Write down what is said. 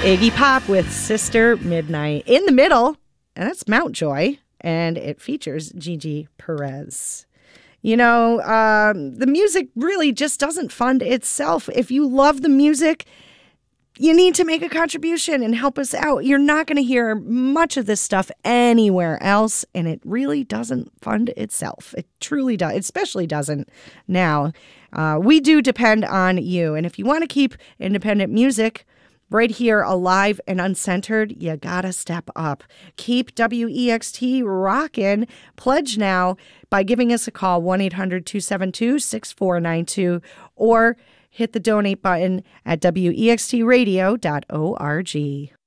Iggy Pop with Sister Midnight. In the middle, and that's Mountjoy, and it features Gigi Perez. You know, the music really just doesn't fund itself. If you love the music, you need to make a contribution and help us out. You're not going to hear much of this stuff anywhere else, and it really doesn't fund itself. It truly does, especially doesn't now. We do depend on you, and if you want to keep independent music right here alive and uncentered, you gotta step up. Keep WEXT rockin'. Pledge now by giving us a call, 1-800-272-6492, or hit the donate button at wextradio.org.